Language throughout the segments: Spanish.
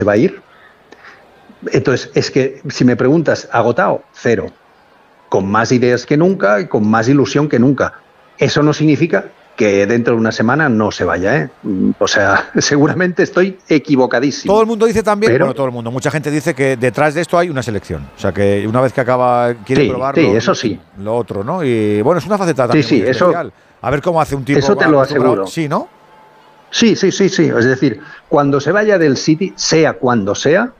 va a ir. Entonces, es que si me preguntas, agotado, cero. Con más ideas que nunca y con más ilusión que nunca. Eso no significa que dentro de una semana no se vaya, ¿eh? O sea, seguramente estoy equivocadísimo. Todo el mundo dice también, bueno, todo el mundo, mucha gente dice que detrás de esto hay una selección. O sea, que una vez que acaba, quiere probarlo. Sí, eso sí. Lo otro, ¿no? Y bueno, es una faceta también muy especial. A ver cómo hace un tipo. Eso te lo aseguro. Sí, ¿no? Sí. Es decir, cuando se vaya del City, sea cuando sea,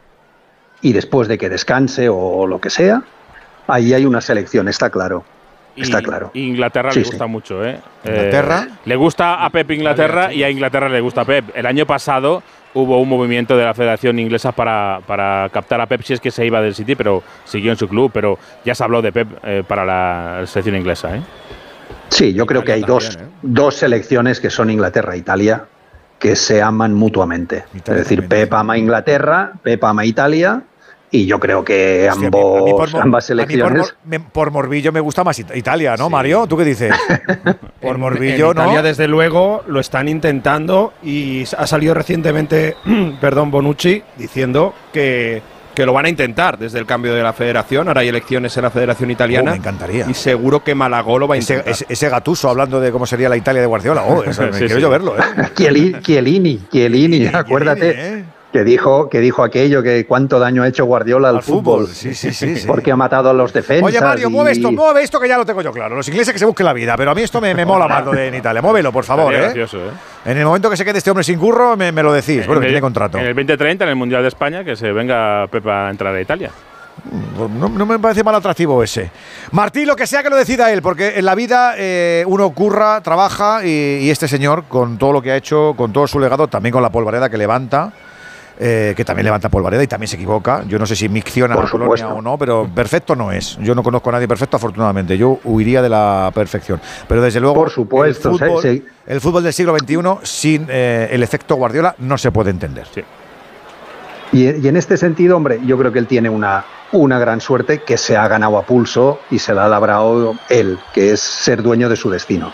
y después de que descanse o lo que sea, ahí hay una selección, está claro. Está claro. Inglaterra le gusta mucho, ¿eh? ¿Inglaterra? Le gusta a Pep Inglaterra y a Inglaterra le gusta a Pep. El año pasado hubo un movimiento de la Federación Inglesa para captar a Pep si es que se iba del City, pero siguió en su club. Pero ya se habló de Pep para la selección inglesa, ¿eh? Sí, yo creo que hay dos selecciones que son Inglaterra e Italia que se aman mutuamente. Es decir, Pep ama a Inglaterra, Pep ama a Italia. Y yo creo que ambas selecciones… Por morbillo me gusta más Italia, ¿no, Mario? ¿Tú qué dices? Por morbillo, ¿no? Italia, desde luego, lo están intentando y ha salido recientemente, Bonucci, diciendo que lo van a intentar desde el cambio de la federación. Ahora hay elecciones en la Federación Italiana. Me encantaría. Y seguro que Malagó lo va a intentar. Ese Gattuso hablando de cómo sería la Italia de Guardiola. Quiero yo verlo, ¿eh? Chiellini, acuérdate. Que dijo aquello, que cuánto daño ha hecho Guardiola al fútbol. Sí. Porque ha matado a los defensas. Oye, Mario, mueve esto que ya lo tengo yo claro. Los ingleses que se busquen la vida, pero a mí esto me mola más lo de en Italia. Muévelo, por favor, gracioso, En el momento que se quede este hombre sin curro, me lo decís. Bueno, que tiene contrato. En el 2030, en el Mundial de España, que se venga Pepa a entrar a Italia. No me parece mal atractivo ese. Martí, lo que sea que lo decida él, porque en la vida uno curra, trabaja y este señor, con todo lo que ha hecho, con todo su legado, también con la polvareda que levanta, que también levanta polvareda y también se equivoca. Yo no sé si micciona la colonia o no, pero perfecto no es. Yo no conozco a nadie perfecto, afortunadamente. Yo huiría de la perfección. Pero desde luego, por supuesto, el fútbol del siglo XXI sin el efecto Guardiola no se puede entender. Sí. Y en este sentido, hombre, yo creo que él tiene una gran suerte que se ha ganado a pulso y se la ha labrado él, que es ser dueño de su destino.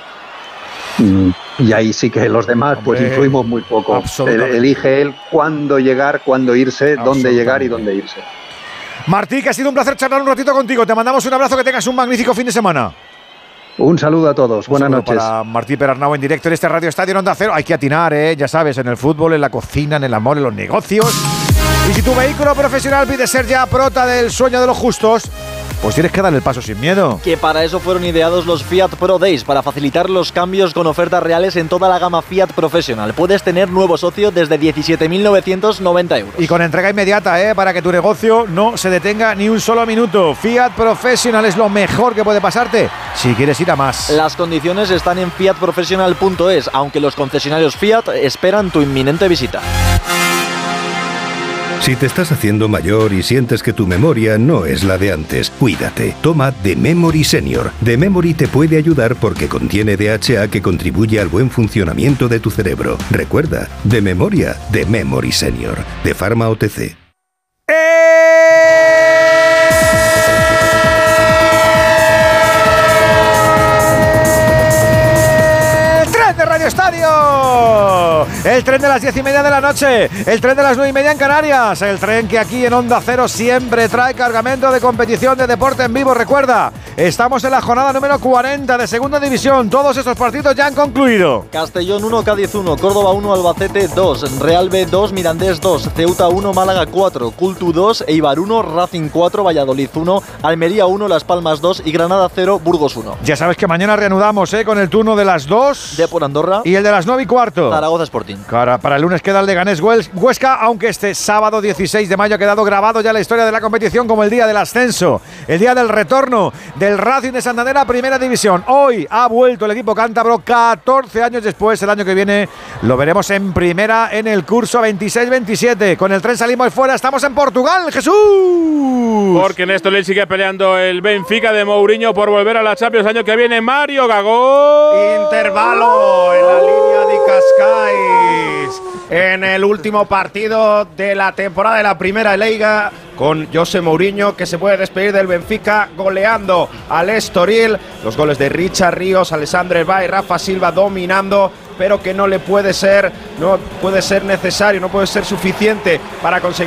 Y ahí sí que los demás pues influimos muy poco. Elige él cuándo llegar, cuándo irse, dónde llegar y dónde irse. Martí, que ha sido un placer charlar un ratito contigo. Te mandamos un abrazo, que tengas un magnífico fin de semana. Un saludo a todos, buenas noches. Para Martí Perarnau en directo en este Radio Estadio en Onda Cero. Hay que atinar, ya sabes, en el fútbol, en la cocina, en el amor, en los negocios. Y si tu vehículo profesional pide ser ya prota del sueño de los justos, pues tienes que dar el paso sin miedo. Que para eso fueron ideados los Fiat Pro Days, para facilitar los cambios con ofertas reales en toda la gama Fiat Professional. Puedes tener nuevo socio desde 17.990 euros. Y con entrega inmediata, para que tu negocio no se detenga ni un solo minuto. Fiat Professional es lo mejor que puede pasarte si quieres ir a más. Las condiciones están en fiatprofessional.es, aunque los concesionarios Fiat esperan tu inminente visita. Si te estás haciendo mayor y sientes que tu memoria no es la de antes, cuídate. Toma The Memory Senior. The Memory te puede ayudar porque contiene DHA que contribuye al buen funcionamiento de tu cerebro. Recuerda, de memoria, The Memory Senior. De Pharma OTC. Estadio, el tren de las 10:30 de la noche, el tren de las 9:30 en Canarias, el tren que aquí en Onda Cero siempre trae cargamento de competición de deporte en vivo. Recuerda, estamos en la jornada número 40 de Segunda División, todos estos partidos ya han concluido. Castellón 1, Cádiz 1, Córdoba 1, Albacete 2, Real B 2, Mirandés 2, Ceuta 1, Málaga 4, Cultu 2, Eibar 1, Racing 4, Valladolid 1, Almería 1, Las Palmas 2 y Granada 0, Burgos 1. Ya sabes que mañana reanudamos con el turno de las 2 de por Andorra y el de las 9:15 Zaragoza Sporting. Para el lunes queda el Leganés Huesca, aunque este sábado 16 de mayo ha quedado grabado ya la historia de la competición como el día del ascenso, el día del retorno del Racing de Santander a Primera División. Hoy ha vuelto el equipo cántabro 14 años después. El año que viene lo veremos en primera en el curso 26-27. Con el tren salimos fuera, estamos en Portugal, Jesús. Porque en esto le sigue peleando el Benfica de Mourinho por volver a la Champions el año que viene. Mario Gago. Intervalo en la línea de Cascais. En el último partido de la temporada de la Primera Liga, con José Mourinho, que se puede despedir del Benfica goleando al Estoril. Los goles de Richard Ríos, Alessandro Eba y Rafa Silva dominando pero que no puede ser necesario, no puede ser suficiente para conseguir